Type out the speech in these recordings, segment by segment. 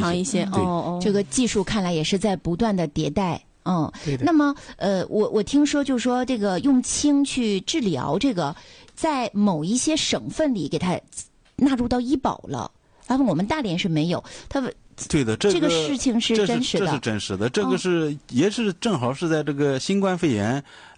长一些。 这个技术看来也是在不断的迭代。 对的。 那么我听说就是说这个用氢去治疗这个，在某一些省份里给它纳入到医保了，然后我们大连是没有。 对的， 这个事情是真实的， 这是真实的。这个也是正好是在这个新冠肺炎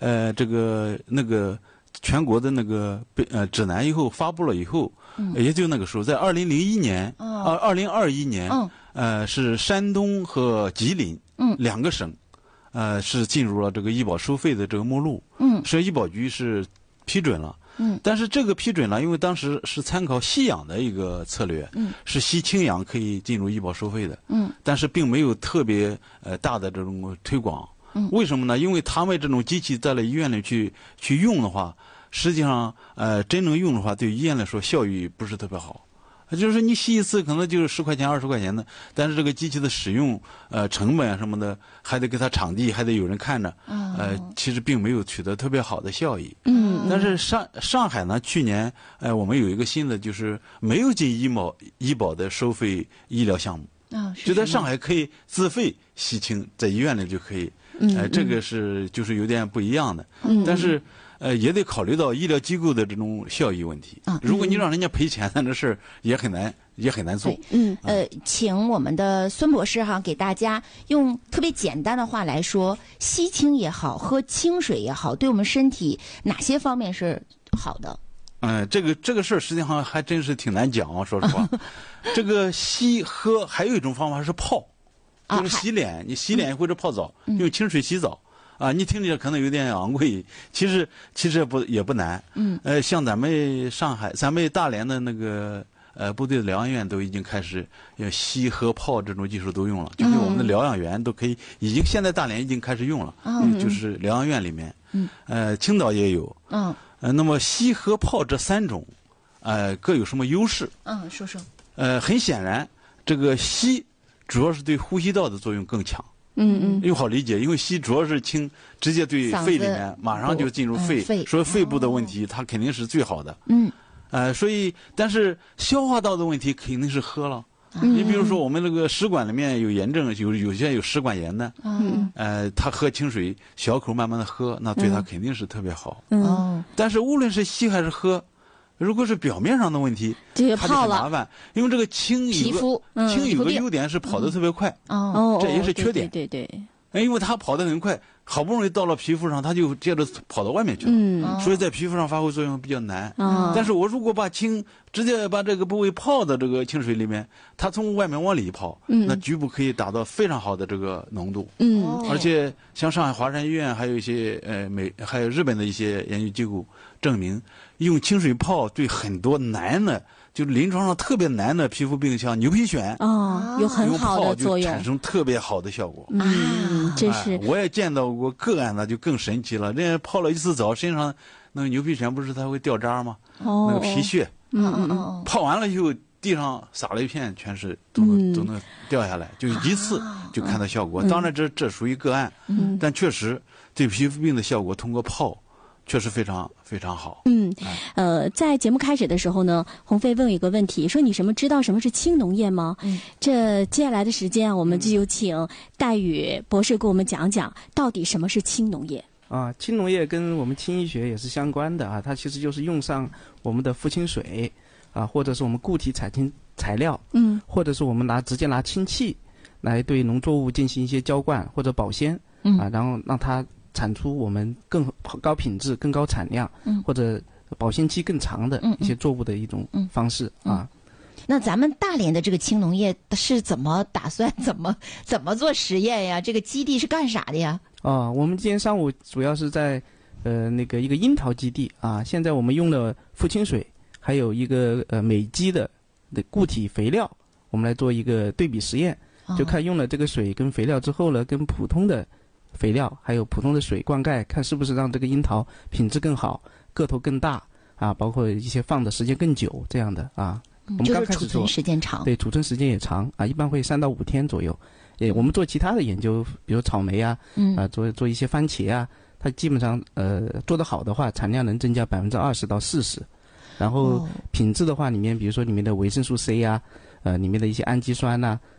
全国的指南以后发布了以后，也就那个时候，在2001年，2021年，是山东和吉林2个省。是进入了这个医保收费的这个目录，是医保局是批准了，但是这个批准了，因为当时是参考吸氧的一个策略，是吸氢氧可以进入医保收费的，但是并没有特别大的这种推广，为什么呢？因为他们这种机器在了医院里去用的话，实际上真正用的话，对医院来说效益不是特别好。就是你吸一次可能就是10块钱20块钱的，但是这个机器的使用成本啊什么的，还得给它场地，还得有人看着，其实并没有取得特别好的效益。但是上海呢，去年我们有一个新的，就是没有进医保的收费医疗项目，就在上海可以自费吸氢，在医院里就可以，这个就是有点不一样的，但是。也得考虑到医疗机构的这种效益问题。如果你让人家赔钱，那这事儿也很难做。 请我们的孙博士给大家用特别简单的话来说，吸氢也好，喝清水也好，对我们身体哪些方面是好的？ 这个事儿实际上还真是挺难讲啊，说实话。这个吸喝还有一种方法是泡，就是洗脸，你洗脸或者泡澡，用清水洗澡。你听着可能有点昂贵，其实也不难。像咱们上海、咱们大连的那个部队的疗养院都已经开始要吸和泡这种技术都用了，就是我们的疗养员都可以，现在大连已经开始用了，就是疗养院里面。青岛也有。那么吸和泡这3种，各有什么优势？ 说说。 很显然，这个吸主要是对呼吸道的作用更强。又好理解，因为吸主要是氢，直接对肺里面马上就进入肺，所以肺部的问题它肯定是最好的。所以但是消化道的问题肯定是喝了。你比如说我们那个食管里面有炎症，有些有食管炎的，他喝清水，小口慢慢的喝，那对他肯定是特别好。但是无论是吸还是喝，如果是表面上的问题，它就很麻烦，因为这个氢有个优点是跑得特别快，这也是缺点。 对， 因为它跑得很快，好不容易到了皮肤上，它就接着跑到外面去了，所以在皮肤上发挥作用比较难。但是我如果把氢直接把这个部位泡到这个清水里面，它从外面往里泡，那局部可以达到非常好的这个浓度。而且像上海华山医院还有一些还有日本的一些研究机构证明，用清水泡对很多难的，就临床上特别难的皮肤病，像牛皮癣， 有很好的作用， 产生特别好的效果。 这是我也见到过个案，那就更神奇了。人家泡了一次澡，身上那个牛皮癣不是它会掉渣吗？那个皮屑，泡完了以后，地上撒了一片，全是都能掉下来，就一次就看到效果。当然这属于个案，但确实对皮肤病的效果通过泡确实非常非常好。 在节目开始的时候呢，鸿飞问我一个问题，说你知道什么是氢农业吗？这接下来的时间，我们就有请戴宇博士给我们讲讲到底什么是氢农业。 氢农业跟我们氢医学也是相关的它其实就是用上我们的浮清水或者是我们固体材料，或者是我们直接拿氢气来对农作物进行一些浇灌或者保鲜，然后让它产出我们更高品质、更高产量，或者保鲜期更长的一些作物的一种方式那咱们大连的这个氢农业是怎么打算怎么做实验呀？这个基地是干啥的呀？ 我们今天上午主要是在一个樱桃基地现在我们用了浮清水，还有一个美基的固体肥料，我们来做一个对比实验，就看用了这个水跟肥料之后呢，跟普通的肥料还有普通的水灌溉，看是不是让这个樱桃品质更好，个头更大包括一些放的时间更久这样的我们刚开始做， 就是储存时间长， 对，储存时间也长一般会3到5天左右。我们做其他的研究，比如草莓做一些番茄它基本上做得好的话，产量能增加20%到40%。然后品质的话，里面比如说里面的维生素 C 里面的一些氨基酸